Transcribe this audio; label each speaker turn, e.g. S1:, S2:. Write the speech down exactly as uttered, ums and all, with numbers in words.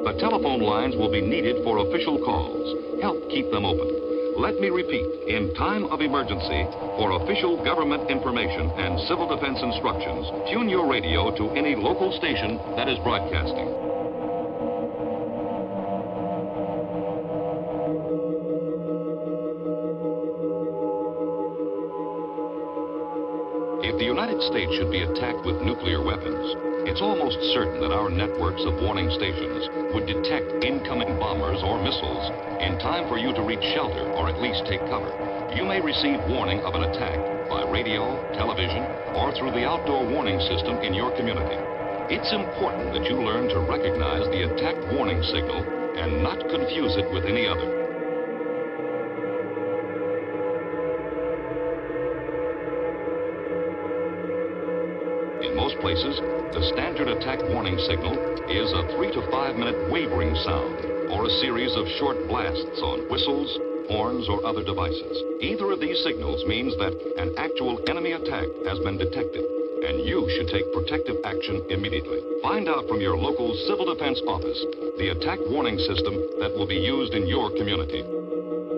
S1: The telephone lines will be needed for official calls. Help keep them open. Let me repeat, in time of emergency, for official government information and civil defense instructions, tune your radio to any local station that is broadcasting. If the United States should be attacked with nuclear weapons, it's almost certain that our networks of warning stations would detect incoming bombers or missiles in time for you to reach shelter or at least take cover. You may receive warning of an attack by radio, television, or through the outdoor warning system in your community. It's important that you learn to recognize the attack warning signal and not confuse it with any other. In most places, the standard attack warning signal is a three to five minute wavering sound or a series of short blasts on whistles, horns, or other devices. Either of these signals means that an actual enemy attack has been detected, and you should take protective action immediately. Find out from your local civil defense office the attack warning system that will be used in your community.